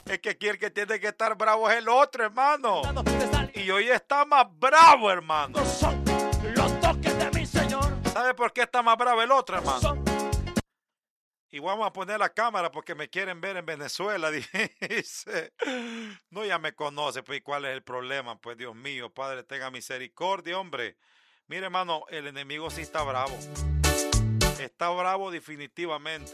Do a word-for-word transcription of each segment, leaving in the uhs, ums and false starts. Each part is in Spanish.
Es que aquí el que tiene que estar bravo es el otro, hermano. Y hoy está más bravo, hermano. Son los toques de mi Señor. ¿Sabe por qué está más bravo el otro, hermano? Y vamos a poner la cámara porque me quieren ver en Venezuela, dice. No, ya me conoce, pues, ¿y cuál es el problema? Pues, Dios mío, Padre, tenga misericordia, hombre. Mire, hermano, el enemigo sí está bravo. Está bravo definitivamente.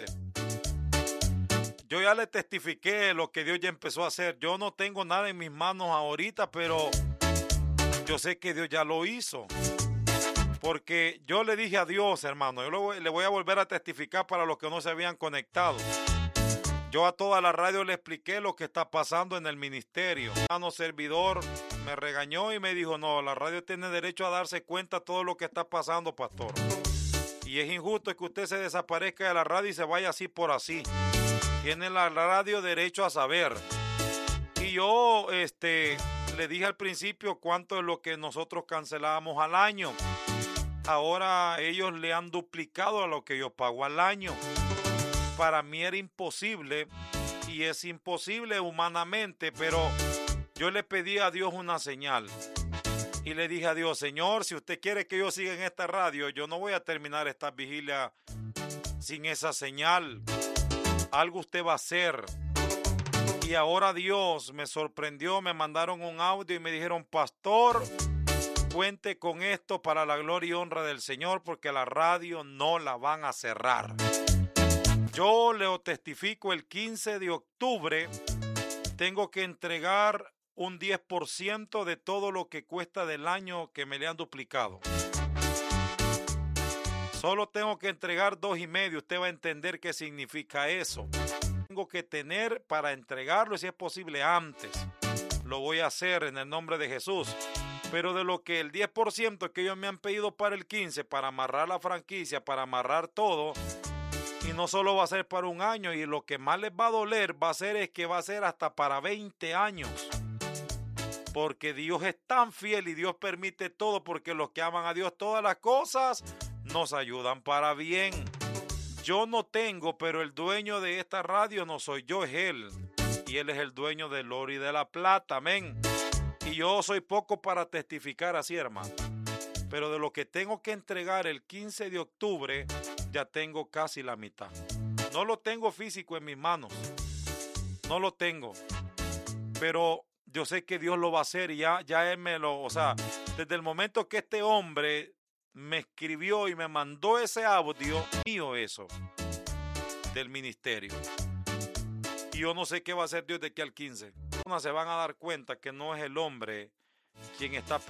Yo ya le testifiqué lo que Dios ya empezó a hacer. Yo no tengo nada en mis manos ahorita, pero yo sé que Dios ya lo hizo. Porque yo le dije a Dios, hermano, yo lo, le voy a volver a testificar para los que no se habían conectado. Yo a toda la radio le expliqué lo que está pasando en el ministerio. Un hermano servidor me regañó y me dijo, no, la radio tiene derecho a darse cuenta de todo lo que está pasando, pastor. Y es injusto que usted se desaparezca de la radio y se vaya así por así. Tiene la radio derecho a saber. Y yo este, le dije al principio cuánto es lo que nosotros cancelábamos al año. Ahora ellos le han duplicado a lo que yo pago al año. Para mí era imposible y es imposible humanamente, pero yo le pedí a Dios una señal. Y le dije a Dios, Señor, si usted quiere que yo siga en esta radio, yo no voy a terminar esta vigilia sin esa señal. Algo usted va a hacer. Y ahora Dios me sorprendió, me mandaron un audio y me dijeron, pastor, cuente con esto para la gloria y honra del Señor, porque la radio no la van a cerrar. Yo le testifico el quince de octubre, tengo que entregar un diez por ciento de todo lo que cuesta del año que me le han duplicado. Solo tengo que entregar dos y medio. Usted va a entender qué significa eso. Tengo que tener para entregarlo y si es posible antes. Lo voy a hacer en el nombre de Jesús. Pero de lo que el diez por ciento que ellos me han pedido para el quince, para amarrar la franquicia, para amarrar todo, y no solo va a ser para un año, y lo que más les va a doler va a ser es que va a ser hasta para veinte años. Porque Dios es tan fiel y Dios permite todo, porque los que aman a Dios todas las cosas nos ayudan para bien. Yo no tengo, pero el dueño de esta radio no soy yo, es Él. Y Él es el dueño del oro y de la plata, amén. Y yo soy poco para testificar así, hermano. Pero de lo que tengo que entregar el quince de octubre, ya tengo casi la mitad. No lo tengo físico en mis manos. No lo tengo. Pero yo sé que Dios lo va a hacer y ya, ya Él me lo... O sea, desde el momento que este hombre me escribió y me mandó ese audio, mío eso, del ministerio. Y yo no sé qué va a hacer Dios de aquí al quince. Se van a dar cuenta que no es el hombre quien está